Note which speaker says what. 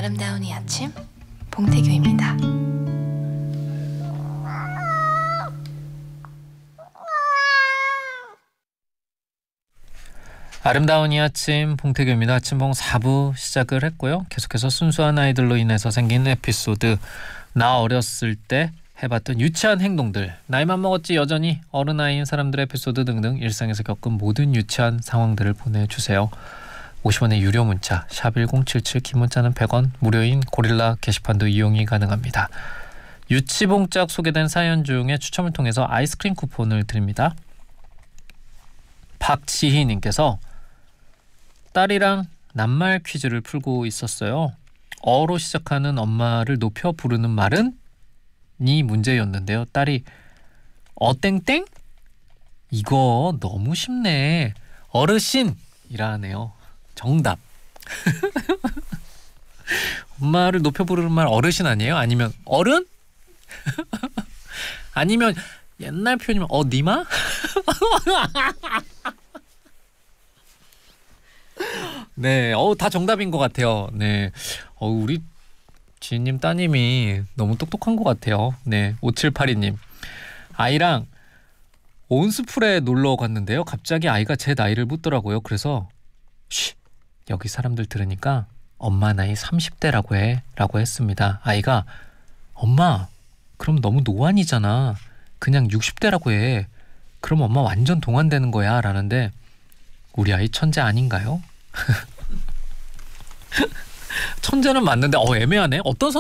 Speaker 1: 아름다운 이 아침 봉태규입니다.
Speaker 2: 아름다운 이 아침 봉태규입니다. 아침봉 4부 시작을 했고요. 계속해서 순수한 아이들로 인해서 생긴 에피소드, 나 어렸을 때 해봤던 유치한 행동들, 나이만 먹었지 여전히 어른아이인 사람들의 에피소드 등등 일상에서 겪은 모든 유치한 상황들을 보내주세요. 50원의 유료 문자 샵 1077, 긴 문자는 100원, 무료인 고릴라 게시판도 이용이 가능합니다. 유치봉짝 소개된 사연 중에 추첨을 통해서 아이스크림 쿠폰을 드립니다. 박지희님께서 딸이랑 낱말 퀴즈를 풀고 있었어요. 어로 시작하는 엄마를 높여 부르는 말은? 이 문제였는데요. 딸이 어땡땡? 이거 너무 쉽네. 어르신이라네요. 정답. 엄마를 높여 부르는 말 어르신 아니에요? 아니면 어른? 아니면 옛날 표현이면 니마? 네, 다 정답인 것 같아요. 네, 우리 지인님 따님이 너무 똑똑한 것 같아요. 네, 5782님. 아이랑 온스풀에 놀러 갔는데요. 갑자기 아이가 제 나이를 묻더라고요. 그래서 쉬, 여기 사람들 들으니까 엄마 나이 30대라고 해 라고 했습니다. 아이가 엄마 그럼 너무 노안이잖아. 그냥 60대라고 해. 그럼 엄마 완전 동안되는 거야 라는데 우리 아이 천재 아닌가요? 천재는 맞는데 애매하네. 어떤